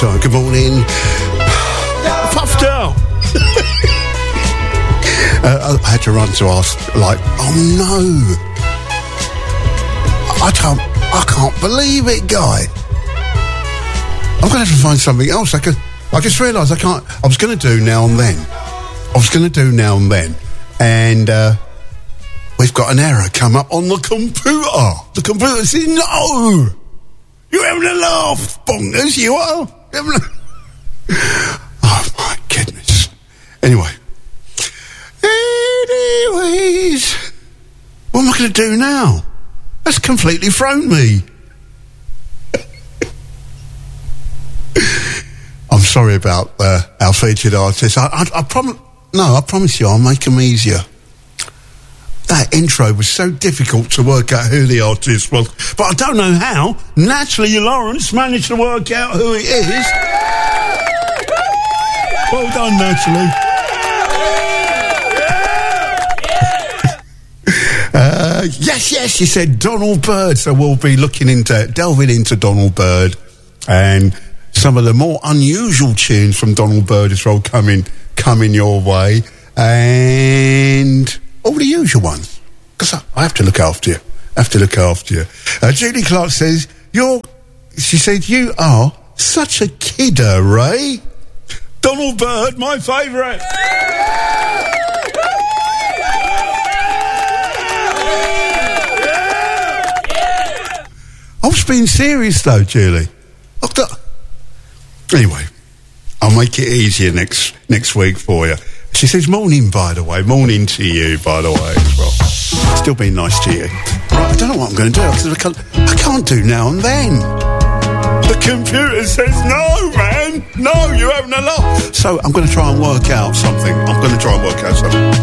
Good morning. Puffed out. I had to run to ask, like, oh no, I can't believe it, Guy. I'm going to have to find something else. I just realised I was going to do now and then. And we've got an error come up on the computer. The computer says, no, you're having a laugh, bonkers, you are. Oh, my goodness. Anyways, what am I going to do now? That's completely thrown me. I'm sorry about our featured artist. I promise you I'll make them easier. That intro was so difficult to work out who the artist was, but I don't know how. Natalie Lawrence managed to work out who it is. Well done, Natalie. Yes, you said Donald Byrd, so we'll be delving into Donald Byrd and some of the more unusual tunes from Donald Byrd as well coming your way, and all the usual ones, because I have to look after you. Julie Clark says, she said, you are such a kidder, Ray. Donald Byrd, my favourite. I was being serious though, Julie. Anyway, I'll make it easier next week for you. She says morning, by the way. Morning to you, by the way, as well. Still being nice to you. Right, I don't know what I'm going to do. I can't do now and then. The computer says, no, man. No, you're having a laugh. So I'm going to try and work out something.